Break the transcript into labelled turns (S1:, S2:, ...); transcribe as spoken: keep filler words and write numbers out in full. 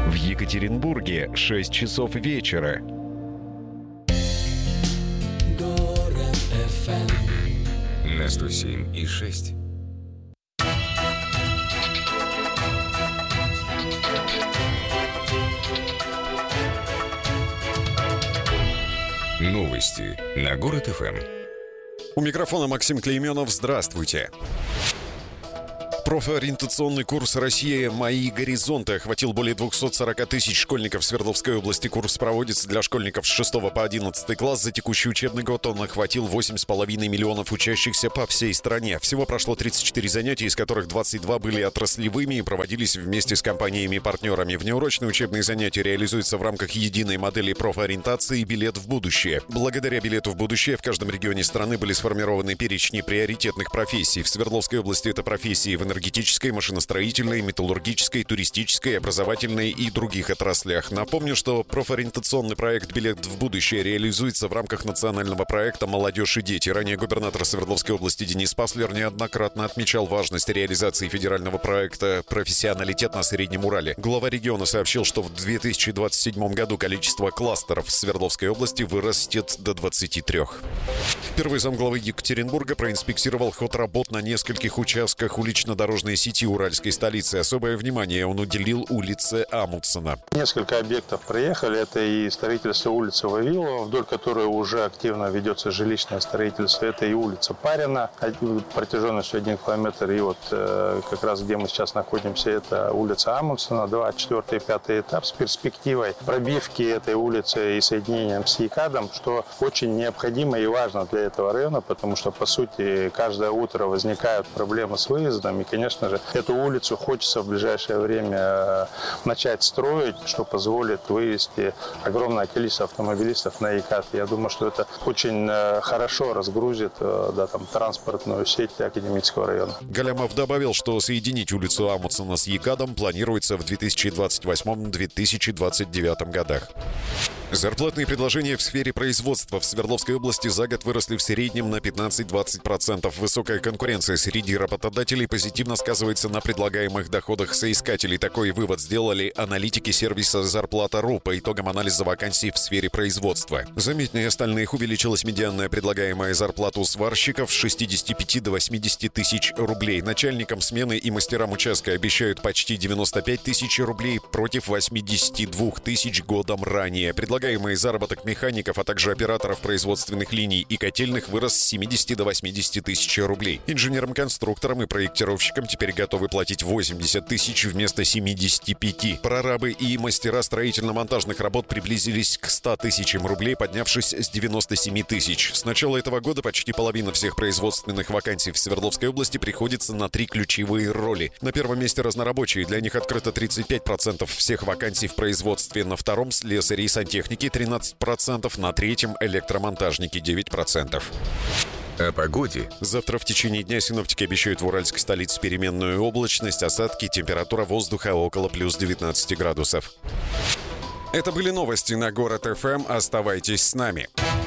S1: В Екатеринбурге шесть часов вечера.
S2: Город эф эм
S3: на сто семь и шесть. Новости на Город эф эм.
S4: У микрофона Максим Клейменов. Здравствуйте. Профориентационный курс «Россия. Мои горизонты» охватил более двухсот сорока тысяч школьников Свердловской области. Курс проводится для школьников с шестого по одиннадцатый класс. За текущий учебный год он охватил восемь с половиной миллионов учащихся по всей стране. Всего прошло тридцать четыре занятия, из которых двадцать два были отраслевыми и проводились вместе с компаниями-партнерами. Внеурочные учебные занятия реализуются в рамках единой модели профориентации «Билет в будущее». Благодаря «Билету в будущее» в каждом регионе страны были сформированы перечни приоритетных профессий. В Свердловской области это профессии в энергетической, машиностроительной, металлургической, туристической, образовательной и других отраслях. Напомню, что профориентационный проект «Билет в будущее» реализуется в рамках национального проекта «Молодежь и дети». Ранее губернатор Свердловской области Денис Паслер неоднократно отмечал важность реализации федерального проекта «Профессионалитет на Среднем Урале». Глава региона сообщил, что в две тысячи двадцать седьмом году количество кластеров в Свердловской области вырастет до двадцати трёх. Первый замглавы Екатеринбурга проинспектировал ход работ на нескольких участках улично-дорожной сети уральской столицы. Особое внимание он уделил улице Амундсена.
S5: Несколько объектов проехали. Это и строительство улицы Вавилова, вдоль которой уже активно ведется жилищное строительство. Это и улица Парина, протяженностью один километр. И вот как раз где мы сейчас находимся, это улица Амундсена, два, четвертый, пятый этап с перспективой пробивки этой улицы и соединением с ЕКАДом, что очень необходимо и важно для этого района, потому что, по сути, каждое утро возникают проблемы с выездом. И, конечно же, эту улицу хочется в ближайшее время начать строить, что позволит вывести огромное количество автомобилистов на ЕКАД. Я думаю, что это очень хорошо разгрузит, да, там, транспортную сеть Академического района.
S4: Галямов добавил, что соединить улицу Амундсена с ЕКАДом планируется в две тысячи двадцать восьмом — две тысячи двадцать девятом годах. Зарплатные предложения в сфере производства в Свердловской области за год выросли в среднем на пятнадцать-двадцать процентов. Высокая конкуренция среди работодателей позитивно сказывается на предлагаемых доходах соискателей. Такой вывод сделали аналитики сервиса «Зарплата.ру» по итогам анализа вакансий в сфере производства. Заметнее остальных увеличилась медианная предлагаемая зарплата у сварщиков с шестидесяти пяти до восьмидесяти тысяч рублей. Начальникам смены и мастерам участка обещают почти девяносто пять тысяч рублей против восьмидесяти двух тысяч годом ранее. Предлагаемый заработок механиков, а также операторов производственных линий и котельных вырос с семидесяти до восьмидесяти тысяч рублей. Инженерам-конструкторам и проектировщикам теперь готовы платить восемьдесят тысяч вместо семидесяти пяти. Прорабы и мастера строительно-монтажных работ приблизились к ста тысячам рублей, поднявшись с девяноста семи тысяч. С начала этого года почти половина всех производственных вакансий в Свердловской области приходится на три ключевые роли. На первом месте разнорабочие. Для них открыто тридцать пять процентов всех вакансий в производстве. На втором — слесари и сантехники тринадцать процентов. На третьем — электромонтажники девять процентов.
S3: О погоде.
S4: Завтра в течение дня синоптики обещают в уральской столице переменную облачность, осадки, температура воздуха около плюс девятнадцати градусов. Это были новости на Город эф эм. Оставайтесь с нами.